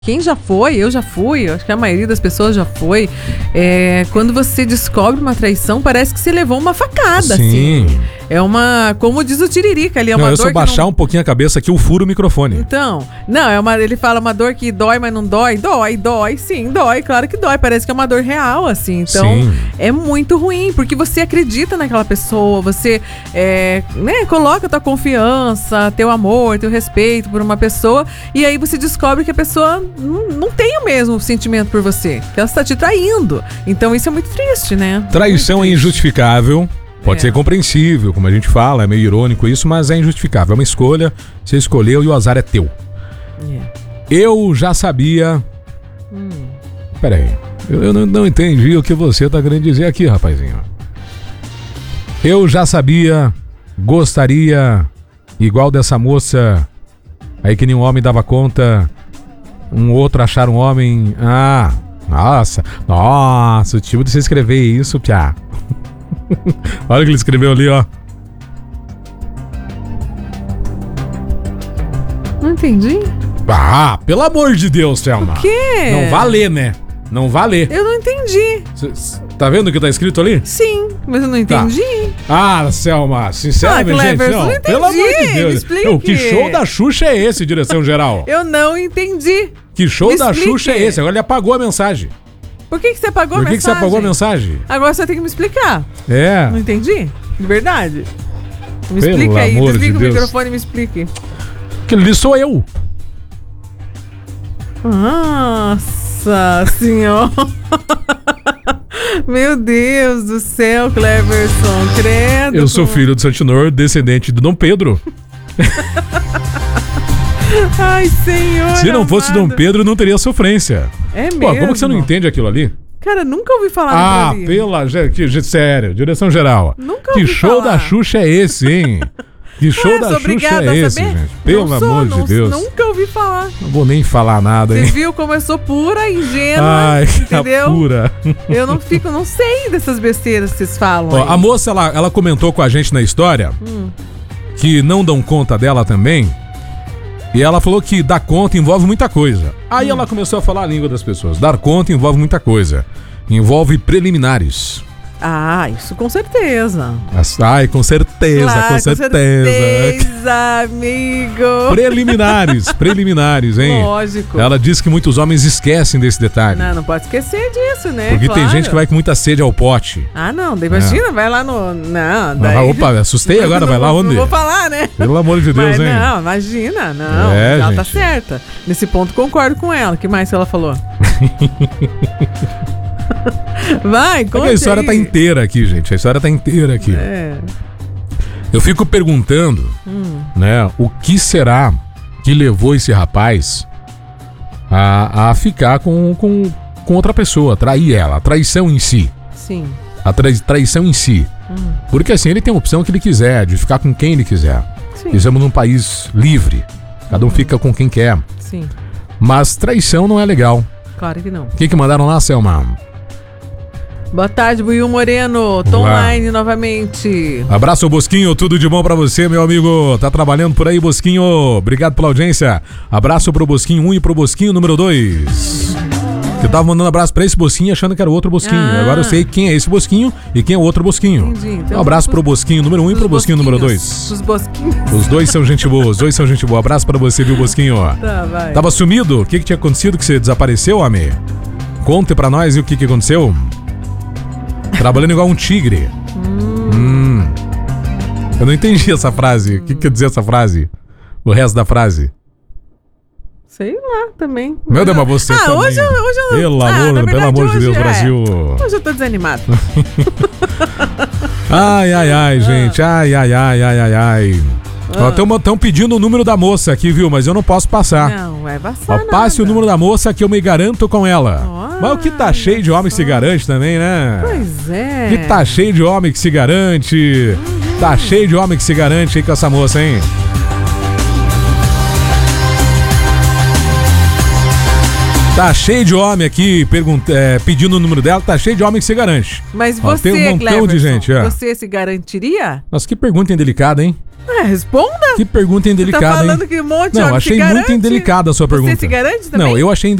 Quem já foi, eu já fui, acho que a maioria das pessoas já foi. Quando você descobre uma traição, parece que você levou uma facada, Sim. assim. É uma, como diz o Tiririca ali, é uma não, dor que eu se eu baixar um pouquinho a cabeça aqui, eu furo o microfone. Então, não, ele fala uma dor que dói, mas não dói. Dói, sim, dói, claro que dói. Parece que é uma dor real, assim. Então, Sim. é muito ruim, porque você acredita naquela pessoa, você coloca a tua confiança, teu amor, teu respeito por uma pessoa, e aí você descobre que a pessoa não tem o mesmo sentimento por você, que ela está te traindo. Então, isso é muito triste, né? Traição é injustificável. Pode ser compreensível, como a gente fala, é meio irônico isso, mas é injustificável. É uma escolha, você escolheu e o azar é teu. Eu já sabia... Peraí, eu não entendi o que você tá querendo dizer aqui, rapazinho. Eu já sabia, gostaria, igual dessa moça, aí que nenhum homem dava conta, um outro achar um homem... Nossa, o tipo de você escrever isso, piá. Olha o que ele escreveu ali, ó. Não entendi. Pelo amor de Deus, Thelma. O quê? Não vai ler, né? Não vai ler. Eu não entendi. Tá vendo o que tá escrito ali? Sim, mas eu não entendi. Selma, sinceramente, Cleber, não. não entendi. Pelo amor de Deus. Me explique. Que show da Xuxa é esse, direção geral? Eu não entendi. Que show da Xuxa é esse? Agora ele apagou a mensagem. Por que você apagou a mensagem? Por que você apagou a mensagem? Agora você tem que me explicar. Não entendi? De verdade? Me explica aí. Desliga o microfone e me explique. Que ali sou eu. Nossa senhora. Meu Deus do céu, Cleverson, credo. Eu sou filho de Santinor, descendente de Dom Pedro. Ai, senhor. Se não fosse Dom Pedro, não teria sofrência. É mesmo? Pô, como que você não entende aquilo ali? Cara, nunca ouvi falar daquilo ali. Sério, direção geral. Nunca ouvi Que show falar. da Xuxa é esse, hein? Que show da Xuxa é esse, gente? Pelo amor de Deus. Nunca ouvi falar. Não vou nem falar nada, hein? Você viu como eu sou pura, ingênua, Ai, entendeu? Pura. Eu não sei dessas besteiras que vocês falam. A moça, ela comentou com a gente na história que não dão conta dela também. E ela falou que dar conta envolve muita coisa. Aí ela começou a falar a língua das pessoas. Dar conta envolve muita coisa. Envolve preliminares. Isso com certeza. Com certeza, claro, com certeza, amigo. Preliminares, hein? Lógico. Ela diz que muitos homens esquecem desse detalhe. Não pode esquecer disso, né? Porque claro. tem gente que vai com muita sede ao pote. Não, imagina, vai lá no... Não, daí... Opa, assustei agora, vai lá onde? Não vou falar, né? Pelo amor de Deus, hein? Não, imagina, não. Ela gente. Tá certa. Nesse ponto concordo com ela. O que mais ela falou? Vai, conta a história tá inteira aqui, gente. A história tá inteira aqui. Eu fico perguntando, né, o que será que levou esse rapaz a ficar com outra pessoa, trair ela, a traição em si. Sim. A traição em si. Porque assim, ele tem a opção que ele quiser, de ficar com quem ele quiser. Sim. Estamos num país livre. Cada um fica com quem quer. Sim. Mas traição não é legal. Claro que não. O que mandaram lá, Selma? Boa tarde, Buiu Moreno. Tô online novamente. Abraço, Bosquinho. Tudo de bom pra você, meu amigo. Tá trabalhando por aí, Bosquinho. Obrigado pela audiência. Abraço pro Bosquinho 1 e pro Bosquinho número 2. Eu tava mandando abraço pra esse Bosquinho achando que era o outro Bosquinho. Agora eu sei quem é esse Bosquinho e quem é o outro Bosquinho. Entendi. Então, um abraço pro Bosquinho número 1 e pro Bosquinho número 2. Os Bosquinhos. Os dois são gente boa, Abraço pra você, viu, Bosquinho? Tá, vai. Tava sumido? O que tinha acontecido que você desapareceu, homem? Conte pra nós o que aconteceu. Trabalhando igual um tigre. Eu não entendi essa frase. O que quer dizer essa frase? O resto da frase. Sei lá, também. Meu Deus, mas você também. Hoje eu não... Pelo amor de Deus, Brasil. Hoje eu tô desanimado. Ai, gente. Ai. Estão pedindo o número da moça aqui, viu? Mas eu não posso passar. Não, vai passar. Passe o número da moça que eu me garanto com ela. Mas o que tá cheio de homem que se garante também, né? Pois é. Que tá cheio de homem que se garante. Tá cheio de homem que se garante aí com essa moça, hein? Tá cheio de homem aqui pedindo o número dela, tá cheio de homem que se garante. Mas você, tem um montão Cleverson, de gente. Você se garantiria? Nossa, que pergunta indelicada, hein? Responda. Que pergunta Você tá indelicada, falando hein? que um monte de Não, homem achei se garante. muito indelicada a sua pergunta. Você se garante também? Não, eu achei